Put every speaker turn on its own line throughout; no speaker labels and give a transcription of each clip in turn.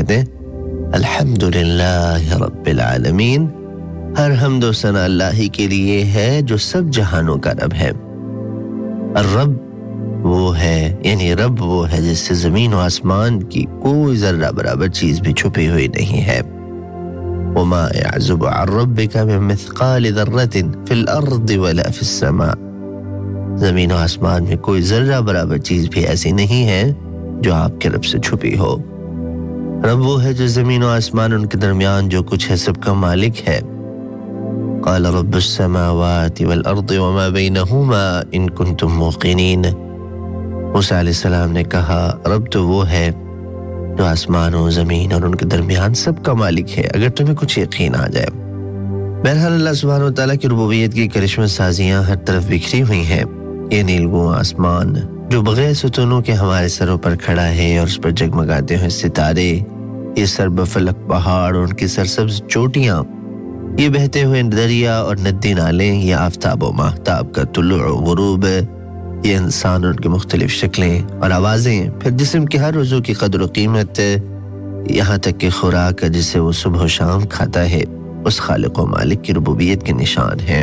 کہتے ہیں الحمدللہ رب العالمین، ہر حمد و ثنا اللہ ہی کے لیے ہے جو سب جہانوں کا رب ہے۔ الرب وہ ہے، یعنی رب وہ ہے جس سے زمین و آسمان کی کوئی ذرہ برابر چیز بھی چھپی ہوئی نہیں ہے۔ وما يعزب عن ربك من مثقال ذرة في الارض ولا في السماء، زمین و آسمان میں کوئی ذرہ برابر چیز بھی ایسی نہیں ہے جو آپ کے رب سے چھپی ہو۔ رب وہ ہے جو زمین و آسمان ان کے درمیان جو کچھ ہے سب کا مالک ہے۔ قال رب السماوات والارض وما بينهما ان كنتم موقنين، موسیٰ علیہ السلام نے کہا رب تو وہ ہے جو آسمان و زمین اور ان کے درمیان سب کا مالک ہے، اگر تمہیں کچھ یقین آ جائے۔ بہرحال اللہ سبحانہ وتعالیٰ کی ربوبیت کی کرشمہ سازیاں ہر طرف بکھری ہوئی ہیں۔ یہ نیلگوں آسمان جو بغیر ستونوں کے ہمارے سروں پر کھڑا ہے اور اس پر جگمگاتے ہوئے ستارے، یہ سربفلک پہاڑ اور ان کی سرسبز چوٹیاں، یہ بہتے ہوئے دریا اور ندی نالے، یہ آفتاب و ماہتاب کا طلوع و غروب، یہ انسان اور ان کی مختلف شکلیں اور آوازیں، پھر جسم کے ہر عضو کی قدر و قیمت، یہاں تک کہ خوراک جسے وہ صبح و شام کھاتا ہے، اس خالق و مالک کی ربوبیت کے نشان ہیں۔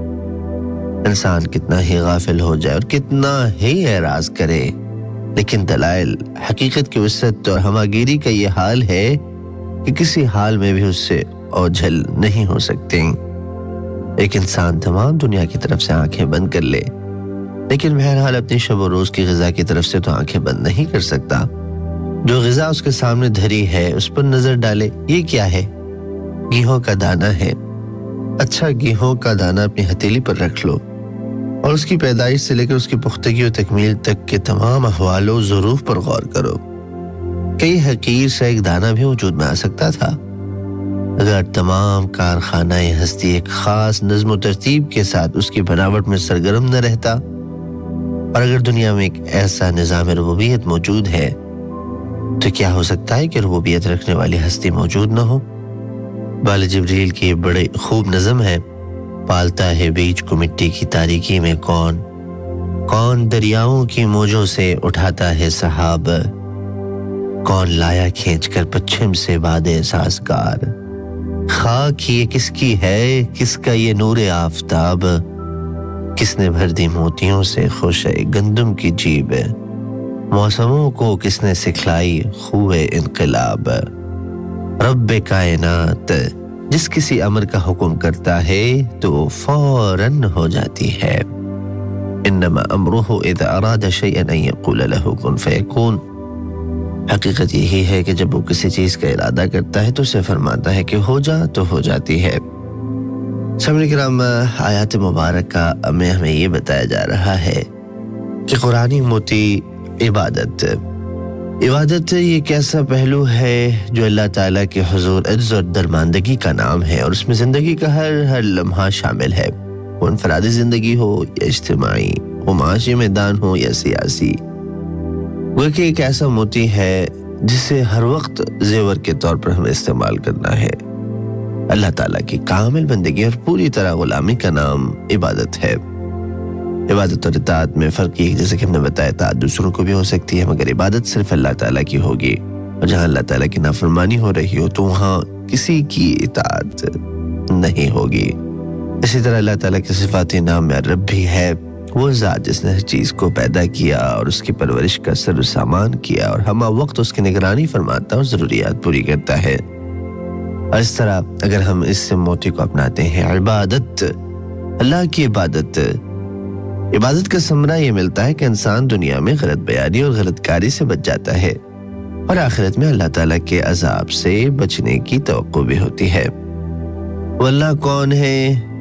انسان کتنا ہی غافل ہو جائے اور کتنا ہی اعراض کرے، لیکن دلائل حقیقت کی وسعت اور ہماگیری کا یہ حال ہے کہ کسی حال میں بھی اس سے اوجھل نہیں ہو سکتے۔ ایک انسان تمام دنیا کی طرف سے آنکھیں بند کر لے، لیکن بہرحال اپنی شب و روز کی غذا کی طرف سے تو آنکھیں بند نہیں کر سکتا۔ جو غذا اس کے سامنے دھری ہے اس پر نظر ڈالے، یہ کیا ہے؟ گیہوں کا دانہ ہے۔ اچھا گیہوں کا دانہ اپنی ہتھیلی پر رکھ لو اور اس کی پیدائش سے لے کر اس کی پختگی و تکمیل تک کے تمام احوال و ظروف پر غور کرو۔ کئی حقیر سے ایک دانہ بھی وجود میں آ سکتا تھا اگر تمام کارخانہ ہستی ایک خاص نظم و ترتیب کے ساتھ اس کی بناوٹ میں سرگرم نہ رہتا، اور اگر دنیا میں ایک ایسا نظام ربوبیت موجود ہے تو کیا ہو سکتا ہے کہ ربوبیت رکھنے والی ہستی موجود نہ ہو؟ بال جبریل کی بڑے خوب نظم ہے، پالتا ہے بیج کو مٹی کی تاریکی میں کون دریاؤں کی موجوں سے اٹھاتا ہے سحاب، کون لایا کھینچ کر پچھم سے باد سازگار، خاک یہ کس کی ہے، کس کا یہ نور آفتاب، کس نے بھر دی موتیوں سے خوش گندم کی جیب، موسموں کو کس نے سکھلائی خوب انقلاب، رب کائنات جس کسی امر کا حکم کرتا ہے تو فوراً ہو جاتی ہے۔ انما امرہ اذا اراد شیئا ان یقول له کن فیکون، حقیقت یہی ہے کہ جب وہ کسی چیز کا ارادہ کرتا ہے تو اسے فرماتا ہے کہ ہو جا تو ہو جاتی ہے۔ سامعین کرام، آیات مبارکہ میں ہمیں یہ بتایا جا رہا ہے کہ قرآنی موتی عبادت یہ ایک ایسا پہلو ہے جو اللہ تعالیٰ کے حضور عجز اور درماندگی کا نام ہے، اور اس میں زندگی کا ہر لمحہ شامل ہے، وہ انفرادی زندگی ہو یا اجتماعی، وہ معاشی میدان ہو یا سیاسی۔ وہ کہ ایک ایسا موتی ہے جسے ہر وقت زیور کے طور پر ہمیں استعمال کرنا ہے۔ اللہ تعالیٰ کی کامل بندگی اور پوری طرح غلامی کا نام عبادت ہے۔ عبادت اور اطاعت میں فرق یہ، جیسے کہ ہم نے بتایا، اطاعت دوسروں کو بھی ہو سکتی ہے مگر عبادت صرف اللہ تعالیٰ کی ہوگی، اور جہاں اللہ تعالیٰ کی نافرمانی ہو رہی ہو تو وہاں کسی کی اطاعت نہیں ہوگی۔ اسی طرح اللہ تعالیٰ کے صفاتی نام میں رب بھی ہے، وہ ذات جس نے ہر چیز کو پیدا کیا اور اس کی پرورش کا سر و سامان کیا اور ہمہ وقت اس کی نگرانی فرماتا اور ضروریات پوری کرتا ہے۔ اور اس طرح اگر ہم اس سے موتی کو اپناتے ہیں، عبادت، اللہ کی عبادت کا ثمرہ یہ ملتا ہے کہ انسان دنیا میں غلط بیانی اور غلط کاری سے بچ جاتا ہے، اور آخرت میں اللہ تعالیٰ کے عذاب سے بچنے کی توقع بھی ہوتی ہے۔ وہ اللہ کون ہے